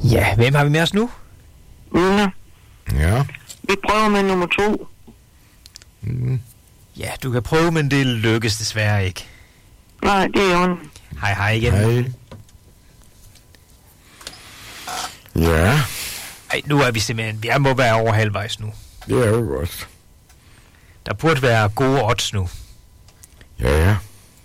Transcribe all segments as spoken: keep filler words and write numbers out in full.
Ja, hvem har vi med os nu? Una. Ja. Vi prøver med nummer to. Mm. Ja, du kan prøve, men det lykkes desværre ikke. Nej, det er hun. Hej, hej igen. Hej. Ja, Ej, nu er vi simpelthen... Jeg må være over halvvejs nu. det er jo godt. Der burde være gode odds nu. Ja, ja.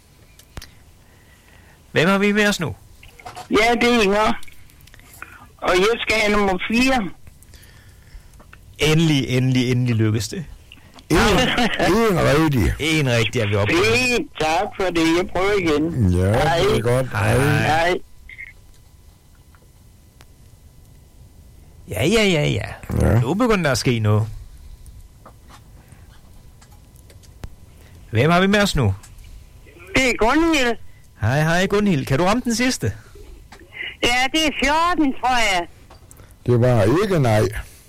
Hvem har vi med os nu? Ja, det er Inger. Og jeg skal have nummer fire. Endelig, endelig, endelig lykkes det. En, en rigtig. En rigtig er vi oppe. Fint, tak for det. Jeg prøver igen. Ja, Hej. det er godt. Hej, hej. Hej. Ja, ja, ja, ja. Ja. Nu begynder der at ske noget. Hvem har vi med os nu? Det er Gunhild. Hej, hej Gunhild. Kan du ramme den sidste? Ja, det er fjorten, tror jeg. Det var ikke nej.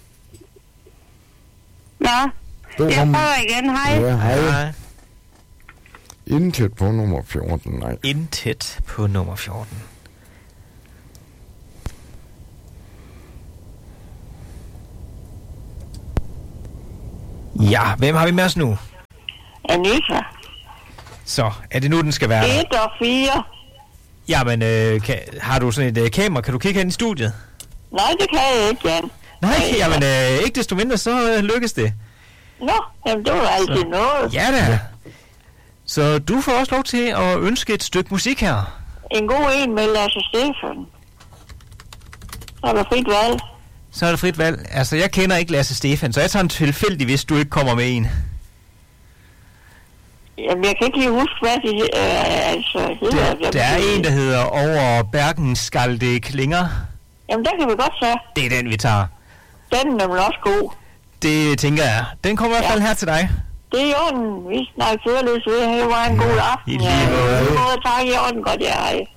Nå, Det jeg var- prøver igen. Hej. Ja, hej. Hej. Intet på nummer fjorten, nej. Intet på nummer fjorten. Ja, hvem har vi med os nu? Anita. Så, er det nu, den skal være der? Et og fire. Jamen, øh, kan, har du sådan et øh, kamera? Kan du kigge hen i studiet? Nej, det kan jeg ikke, Jan. Nej, jamen, øh, ikke desto mindre, så øh, lykkes det. Nå, jamen det var altid noget. Ja da. Så du får også lov til at ønske et stykke musik her. En god en med Lasse Stefan. Så er der frit valg. Så er det frit valg. Altså, jeg kender ikke Lasse Stefan, så jeg tager en tilfældig, hvis du ikke kommer med en. Jamen, jeg kan ikke lige huske, hvad de øh, altså, hedder. Der, der er en, der hedder Over Bergen skal det klinger. Jamen, den kan vi godt tage. Det er den, vi tager. Den er nemlig også god. Det tænker jeg. Den kommer i hvert fald her til dig. Det er i orden. Vi snakker førledes ved. Det var en god aften. I lige Ja, måde. i lige måde. Tak i orden. Godt, ja. Hej.